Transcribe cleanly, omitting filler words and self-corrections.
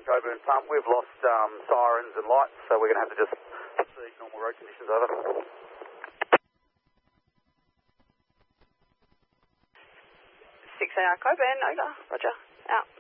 Coburn Pump. We've lost sirens and lights, so we're going to have to just see normal road conditions over. 6AR Coburn, over. Roger. Out.